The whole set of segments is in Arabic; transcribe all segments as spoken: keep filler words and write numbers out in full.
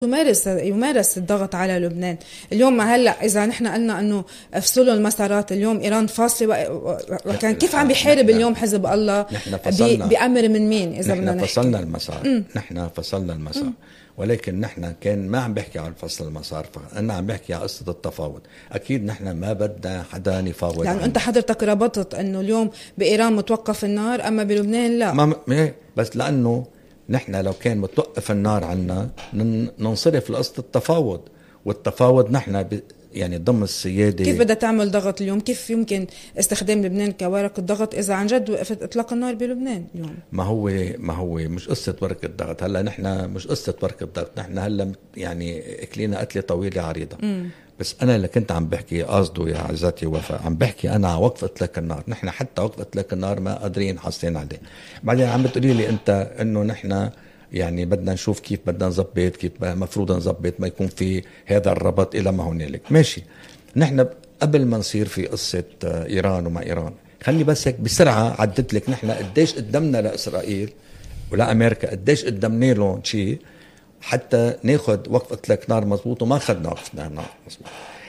يمارس يمارس الضغط على لبنان اليوم. هلا اذا نحن قلنا انه افصلوا المسارات، اليوم ايران فاصله، وكان كيف عم بيحارب اليوم حزب الله بأمر من مين؟ اذا بدنا نحن فصلنا المسار، نحن فصلنا المسار م. ولكن نحن كان ما عم بحكي عن فصل المسار، انا عم بحكي عن قصه التفاوض. اكيد نحن ما بدنا حدا يفاوض، يعني انت حضرتك ربطت انه اليوم بايران متوقف النار اما بلبنان لا. ما بس لانه نحن لو كان متوقف النار عنا ننصرف لقصة التفاوض، والتفاوض نحن يعني ضمن السيادة. كيف بدها تعمل ضغط اليوم؟ كيف يمكن استخدام لبنان كورقة ضغط إذا عن جد وقفت إطلاق النار بلبنان اليوم؟ ما هو ما هو مش قصة ورقة ضغط. هلا نحن مش قصة ورقة ضغط، نحن هلا يعني اكلينا قتلة طويلة عريضة. م. بس أنا اللي كنت عم بحكي قصده يا عزتي وفاء، عم بحكي أنا وقف إطلاق النار. نحن حتى وقف إطلاق النار ما قادرين حاصلين عليه. بعدين عم بتقولي لي أنت إنه نحن يعني بدنا نشوف كيف بدنا نظبط، كيف مفروض نظبط ما يكون في هذا الربط إلى ما هنالك. ماشي، نحن قبل ما نصير في قصة إيران وما إيران، خلي بس هيك بسرعة عدت لك نحن قديش قدمنا لإسرائيل ولا أمريكا، قديش قدمنا لهم شيء حتى ناخد وقف إطلاق نار مزبوط، وما خدنا وقف نار مزبوط.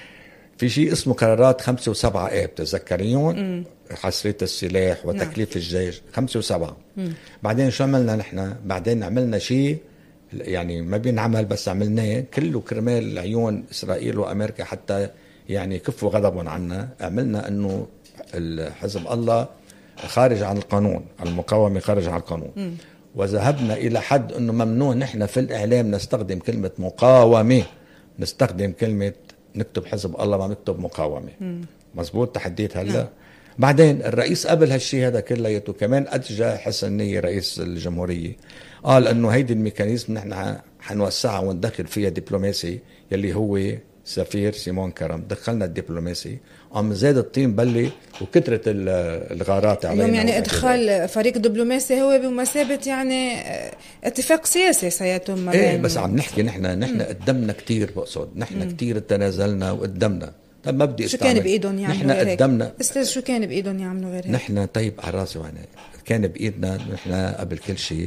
في شيء اسمه قرارات خمسة وسبعة آب، تذكريون؟ حصرية السلاح وتكليف نعم. الجيش خمسة وسبعة. مم. بعدين شو عملنا نحن؟ بعدين عملنا شيء يعني ما بينعمل بس عملناه كله كرمال عيون إسرائيل وأمريكا حتى يعني كفوا غضبهم عنا. عملنا أنه الحزب الله خارج عن القانون، المقاومة خارج عن القانون. مم. وذهبنا إلى حد أنه ممنوع نحن في الإعلام نستخدم كلمة مقاومة، نستخدم كلمة نكتب حزب الله ما نكتب مقاومة. مم. مزبوط تحديت هلا. نعم. بعدين الرئيس قبل هالشي هذا كلياته كمان أتجى حسن نية رئيس الجمهورية، قال أنه هيدي الميكانيزم نحن حنوسعها وندخل فيها دبلوماسي، يلي هو سفير سيمون كرم. دخلنا الدبلوماسي، قام زاد الطين بلي وكترة الغارات علينا. اليوم يعني ادخال فريق دبلوماسي هو بمثابة يعني اتفاق سياسي سيتم ما ايه، بس عم نحكي نحن نحن قدمنا كتير، بقصد نحن كتير تنازلنا وقدمنا. طيب ما بدي شو كان بايدهم يعملوا غير هيك؟ استاذ شو كان بايدهم يعملوا غير هيك؟ نحن طيب على راسي وعيني كان بايدنا نحن قبل كل شيء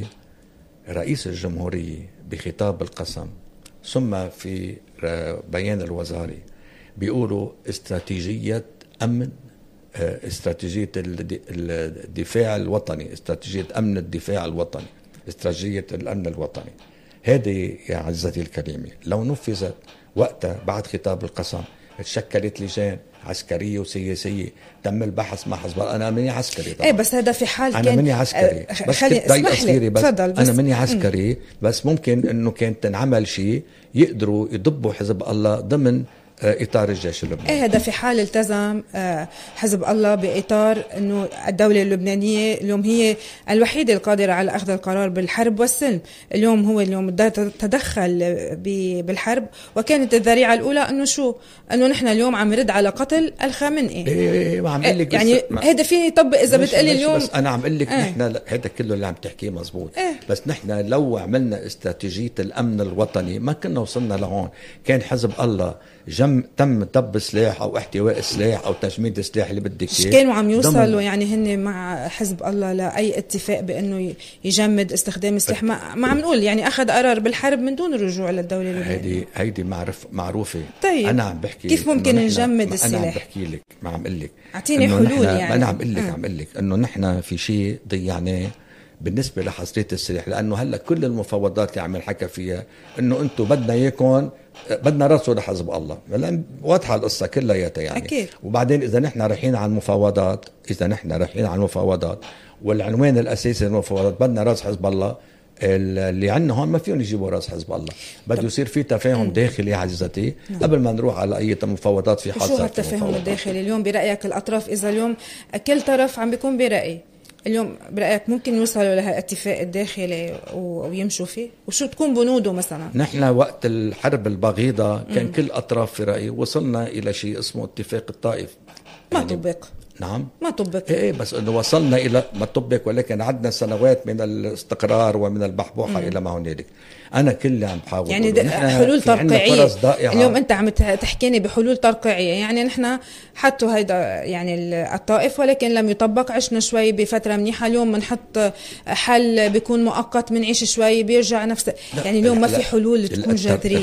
رئيس الجمهورية بخطاب القسم ثم في بيان الوزاري بيقولوا استراتيجية أمن، استراتيجية الدفاع الوطني، استراتيجية أمن الدفاع الوطني، استراتيجية الأمن الوطني. هذه يا عزتي الكريمة لو نفذت وقتها بعد خطاب القسم تشكلت لجان عسكرية وسياسية، تم البحث مع حزب الله. أنا مني عسكري طبعا. ايه بس هذا في حال أنا كان مني عسكري أه بس خلي اسمح لي بس, بس, بس أنا مني عسكري م. بس ممكن إنه كانت تنعمل شيء يقدروا يضبوا حزب الله ضمن إطار الجيش اللبناني. إيه هذا في حال التزم حزب الله بإطار أنه الدولة اللبنانية اليوم هي الوحيدة القادرة على أخذ القرار بالحرب والسلم. اليوم هو اليوم تدخل بالحرب، وكانت الذريعة الأولى أنه شو أنه نحن اليوم عم نرد على قتل الخامنئي. إيه ما عم قل لك يعني هذا فيني يطبق إذا بتقلي اليوم. بس أنا عم قل لك إيه؟ نحن هذا كله اللي عم تحكيه مزبوط. إيه؟ بس نحن لو عملنا استراتيجية الأمن الوطني ما كنا وصلنا لهون. كان حزب الله جم تم دب سلاح او احتواء سلاح او تجميد السلاح اللي بدك اياه. كانوا عم يوصلوا يعني هن مع حزب الله لاي اتفاق بانه يجمد استخدام السلاح؟ ما, ما عم نقول يعني اخذ قرار بالحرب من دون الرجوع للدوله اللبنانيه. هيدي هيدي معرف معروفه. طيب انا عم بحكي كيف ممكن نجمد السلاح؟ انا عم بحكي لك، ما عم اقول لك اعطيني حلول يعني. انا عم اقول لك عم اقول لك انه نحن في شيء ضيعناه بالنسبه لحصريه السلاح، لانه هلا كل المفاوضات اللي عم نحكى فيها انه انتم بدنا اياكم بدنا راسه لحزب الله، لأن واضحة القصة كلياتها يعني. أكيد. وبعدين إذا نحن رايحين على المفاوضات إذا نحن رايحين على المفاوضات والعنوان الأساسي للمفاوضات بدنا راس حزب الله، اللي عنا هون ما فيهم يجيبوا راس حزب الله. بده يصير في تفاهم داخلي يا عزتي قبل ما نروح على أي مفاوضات. في حال شو هالتفاهم الداخلي اليوم برأيك الأطراف؟ إذا اليوم كل طرف عم بيكون برأي، اليوم برأيك ممكن يوصلوا لهالاتفاق الداخلي ويمشوا فيه؟ وشو تكون بنوده مثلا؟ نحن وقت الحرب البغيضة كان مم. كل أطراف في رأي، وصلنا إلى شيء اسمه اتفاق الطائف ما يعني طبق نعم ما طبق. ايه بس انه وصلنا الى ما طبق، ولكن عدنا سنوات من الاستقرار ومن البحبوحه الى ما هنالك. انا كل اللي عم بحاول يعني حلول ترقيعيه. اليوم انت عم تحكيني بحلول ترقيعيه، يعني نحن حطوا هيدا يعني الطائف ولكن لم يطبق. عشنا شوي بفتره منيحه، اليوم بنحط حل بيكون مؤقت، بنعيش شوي بيرجع نفس. يعني اليوم ما في حلول تكون جذريه.